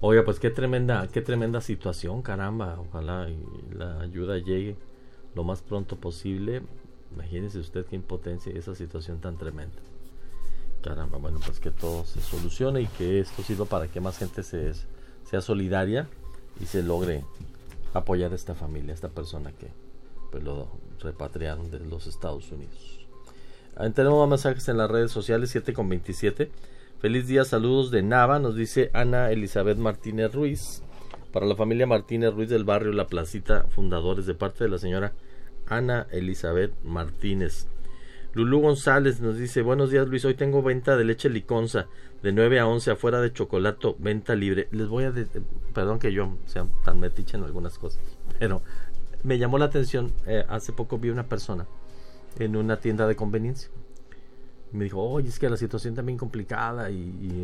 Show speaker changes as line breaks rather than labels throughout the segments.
Oiga, pues qué tremenda situación, caramba. Ojalá y la ayuda llegue lo más pronto posible. Imagínese usted qué impotencia y esa situación tan tremenda. Caramba, bueno, pues que todo se solucione y que esto sirva para que más gente sea solidaria y se logre apoyar a esta familia, a esta persona que pues lo repatriaron de los Estados Unidos. Tenemos más mensajes en las redes sociales, 7:27. Feliz día, saludos de Nava, nos dice Ana Elizabeth Martínez Ruiz. Para la familia Martínez Ruiz del barrio La Placita, fundadores, de parte de la señora Ana Elizabeth Martínez. Lulú González nos dice: buenos días, Luis, hoy tengo venta de leche liconza de 9 a 11 afuera de Chocolato, venta libre. Les voy a perdón que yo sea tan metiche en algunas cosas, pero me llamó la atención, hace poco vi una persona en una tienda de conveniencia. Me dijo: oye, es que la situación también complicada y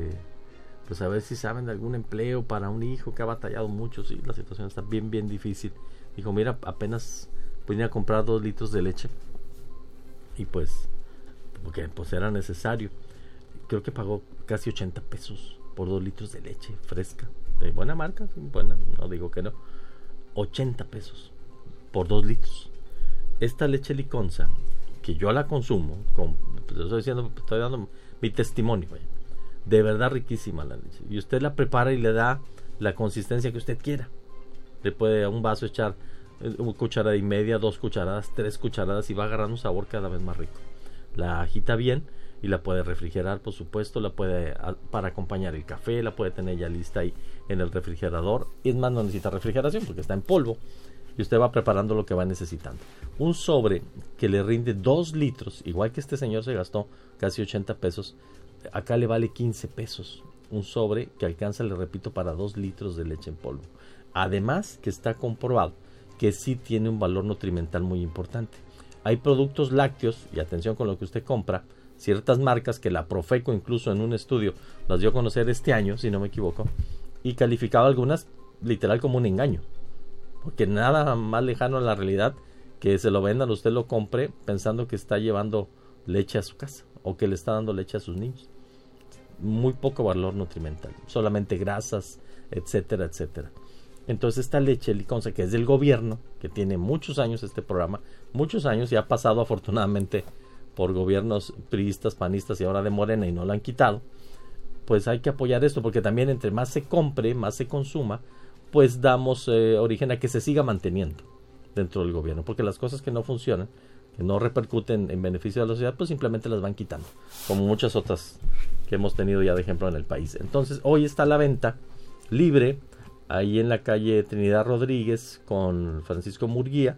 pues a ver si saben de algún empleo para un hijo que ha batallado mucho. Sí, la situación está bien difícil. Dijo: mira, apenas vine a comprar 2 litros de leche y pues porque pues era necesario. Creo que pagó casi 80 pesos por 2 litros de leche fresca, de buena marca, buena, no digo que no. 80 pesos por 2 litros. Esta leche liconza, que yo la consumo, estoy dando mi testimonio, de verdad riquísima la leche, y usted la prepara y le da la consistencia que usted quiera. Le puede a un vaso echar 1 cucharada y media, 2 cucharadas, 3 cucharadas, y va agarrando un sabor cada vez más rico. La agita bien y la puede refrigerar, por supuesto, la puede para acompañar el café, la puede tener ya lista ahí en el refrigerador. Y es más, no necesita refrigeración porque está en polvo y usted va preparando lo que va necesitando. Un sobre que le rinde 2 litros, igual que este señor se gastó casi 80 pesos, acá le vale 15 pesos. Un sobre que alcanza, le repito, para 2 litros de leche en polvo. Además que está comprobado que sí tiene un valor nutrimental muy importante. Hay productos lácteos, y atención con lo que usted compra, ciertas marcas que la Profeco incluso en un estudio las dio a conocer este año, si no me equivoco, y calificaba algunas literal como un engaño, porque nada más lejano a la realidad que se lo vendan, usted lo compre pensando que está llevando leche a su casa o que le está dando leche a sus niños. Muy poco valor nutrimental, solamente grasas, etcétera, etcétera. Entonces esta leche liconza, que es del gobierno, que tiene muchos años este programa, muchos años, y ha pasado afortunadamente por gobiernos priistas, panistas y ahora de Morena, y no la han quitado, pues hay que apoyar esto, porque también entre más se compre, más se consuma, pues damos origen a que se siga manteniendo dentro del gobierno, porque las cosas que no funcionan, que no repercuten en beneficio de la sociedad, pues simplemente las van quitando, como muchas otras que hemos tenido ya de ejemplo en el país. Entonces hoy está la venta libre ahí en la calle Trinidad Rodríguez con Francisco Murguía,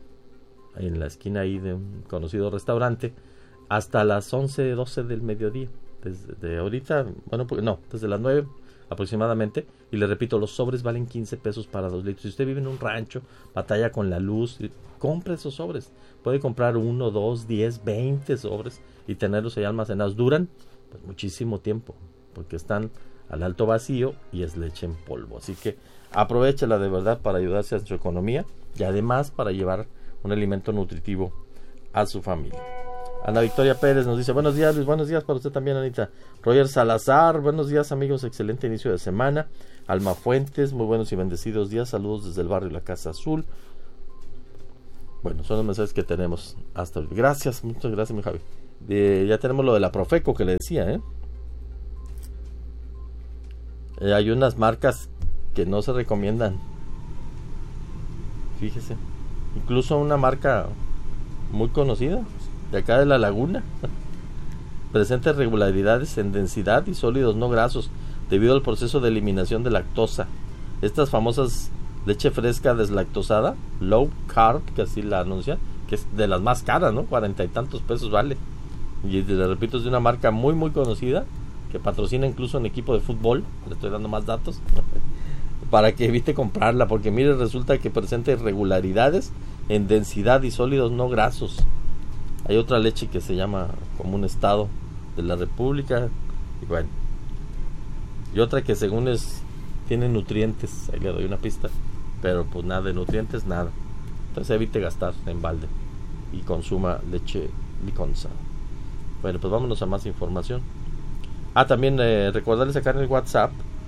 en la esquina ahí de un conocido restaurante, hasta las 11:12 del mediodía. Desde ahorita, bueno, pues no, desde las 9 aproximadamente. Y le repito, los sobres valen 15 pesos para 2 litros. Si usted vive en un rancho, batalla con la luz, compre esos sobres. Puede comprar 1, 2, 10, 20 sobres y tenerlos ahí almacenados. Duran pues muchísimo tiempo, porque están al alto vacío y es leche en polvo. Así que aprovéchela de verdad para ayudarse a su economía y además para llevar un alimento nutritivo a su familia. Ana Victoria Pérez nos dice: buenos días, Luis, buenos días para usted también, Anita. Roger Salazar: buenos días, amigos, excelente inicio de semana. Alma Fuentes: muy buenos y bendecidos días, saludos desde el barrio La Casa Azul. Bueno, son los mensajes que tenemos hasta hoy. Gracias, muchas gracias, mi Javi. Ya tenemos lo de la Profeco que le decía, hay unas marcas que no se recomiendan, fíjese, incluso una marca muy conocida de acá de La Laguna presenta irregularidades en densidad y sólidos no grasos debido al proceso de eliminación de lactosa. Estas famosas leche fresca deslactosada, low carb, que así la anuncia, que es de las más caras, ¿no? 40 y tantos pesos vale. Y le repito, es de una marca muy muy conocida que patrocina incluso un equipo de fútbol. Le estoy dando más datos para que evite comprarla, porque mire, resulta que presenta irregularidades en densidad y sólidos no grasos. Hay otra leche que se llama como un estado de la República, y bueno, y otra que según tiene nutrientes, ahí le doy una pista, pero pues nada de nutrientes, nada. Entonces evite gastar en balde y consuma leche liconza. Bueno, pues vámonos a más información. También recordarles sacar en el WhatsApp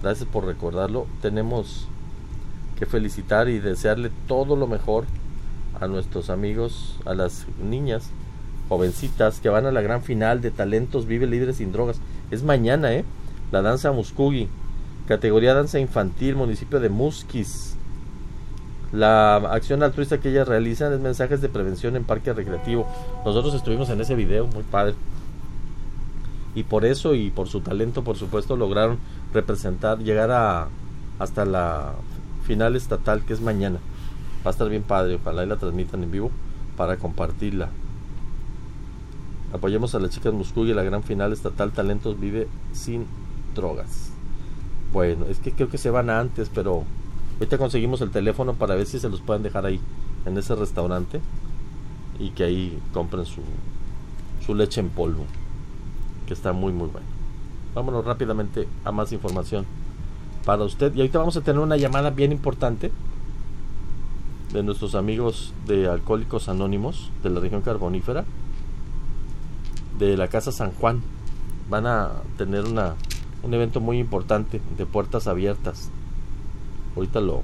Gracias por recordarlo. Tenemos que felicitar y desearle todo lo mejor a nuestros amigos, a las niñas jovencitas que van a la gran final de Talentos Vive Libre Sin Drogas. Es mañana, la danza Muscugi, categoría danza infantil, municipio de Musquis. La acción altruista que ellas realizan es mensajes de prevención en parque recreativo. Nosotros estuvimos en ese video, muy padre. Y por eso y por su talento, por supuesto, lograron representar, llegar hasta la final estatal, que es mañana. Va a estar bien padre, ojalá y la transmitan en vivo para compartirla. Apoyemos a las chicas Muscugi, la gran final estatal Talentos Vive Sin Drogas. Bueno, es que creo que se van antes, pero ahorita conseguimos el teléfono para ver si se los pueden dejar ahí, en ese restaurante, y que ahí compren su leche en polvo, que está muy muy bueno. Vámonos rápidamente a más información para usted. Y ahorita vamos a tener una llamada bien importante de nuestros amigos de Alcohólicos Anónimos de la región carbonífera, de la Casa San Juan. Van a tener un evento muy importante de puertas abiertas. Ahorita lo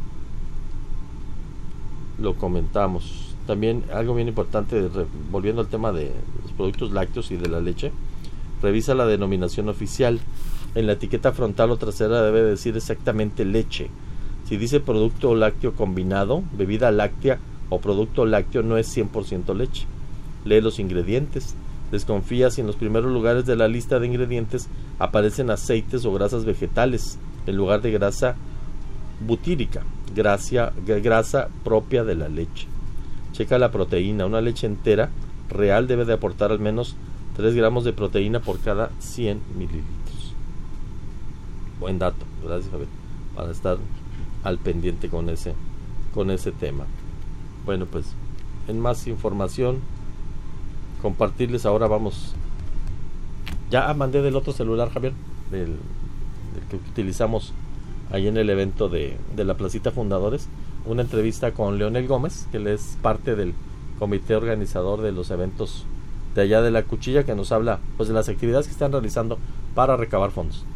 comentamos. También algo bien importante, volviendo al tema de los productos lácteos y de la leche. Revisa la denominación oficial. En la etiqueta frontal o trasera debe decir exactamente leche. Si dice producto lácteo combinado, bebida láctea o producto lácteo, no es 100% leche. Lee los ingredientes. Desconfía si en los primeros lugares de la lista de ingredientes aparecen aceites o grasas vegetales en lugar de grasa butírica, grasa propia de la leche. Checa la proteína. Una leche entera real debe de aportar al menos 3 gramos de proteína por cada 100 mililitros. Buen dato, gracias Javier, para estar al pendiente con ese tema. Bueno, pues en más información compartirles ahora, vamos, ya mandé del otro celular, Javier, del que utilizamos ahí en el evento de la Placita Fundadores, una entrevista con Leonel Gómez, que él es parte del comité organizador de los eventos de allá de la Cuchilla, que nos habla pues de las actividades que están realizando para recabar fondos.